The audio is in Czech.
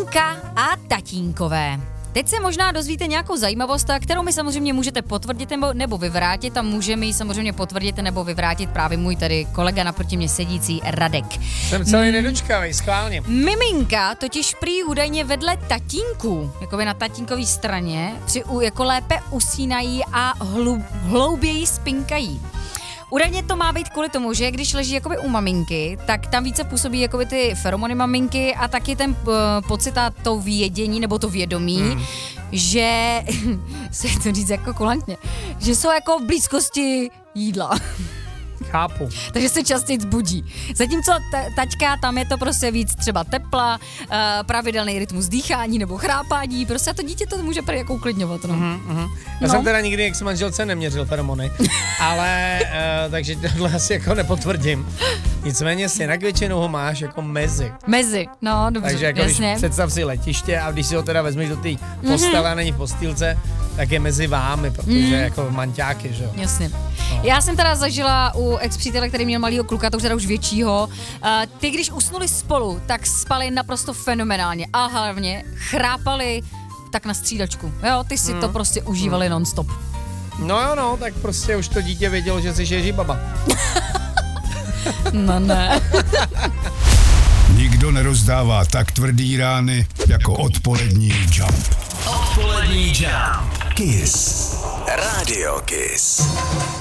Maminka a tatínkové. Teď se možná dozvíte nějakou zajímavost, kterou mi samozřejmě můžete potvrdit nebo vyvrátit a může mi ji samozřejmě potvrdit nebo vyvrátit právě můj tady kolega naproti mě sedící Radek. Jsem celý nedočkavý, schválně. Miminka totiž prý údajně vedle tatínků, jakoby na tatínkový straně, jako lépe usínají a hlouběji spinkají. Údajně to má být kvůli tomu, že když leží jakoby u maminky, tak tam více působí jakoby ty feromony maminky a taky ten pocit a to vědění nebo to vědomí, že se to říct jako kulantně, že jsou jako v blízkosti jídla. Chápu. Takže se častěji zbudí. Zatímco taťka, tam je to prostě víc třeba tepla, pravidelný rytmus dýchání nebo chrápání, prostě a to dítě to může prý jako uklidňovat. No. Já jsem teda nikdy jak se manželce neměřil feromony, ale takže tohle asi jako nepotvrdím. Nicméně synak většinou ho máš jako mezi. Mezi, no dobře, takže jako jasně. Když představ si letiště a když si ho teda vezmeš do té postele a není v postýlce, tak je mezi vámi, protože jako manťáky, že jo. Jasně. No. Já jsem teda zažila u ex-přítele, který měl malýho kluka, to už teda už většího. Ty, když usnuli spolu, tak spali naprosto fenomenálně a hlavně chrápali tak na střídačku. Jo, ty si to prostě užívali non-stop. No, tak prostě už to dítě vědělo, že jsi Ježibaba. No ne. Nikdo nerozdává tak tvrdý rány jako odpolední Jump. Odpolední Jump. Kiss. Radio Kiss.